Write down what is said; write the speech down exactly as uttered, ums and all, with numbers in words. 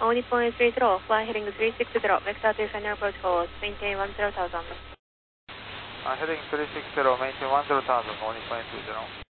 All Nippon eight three zero, fly heading three six zero, vector to final approach course, maintain one zero thousand. Uh, heading three six zero, maintain one zero thousand, All Nippon eight three zero.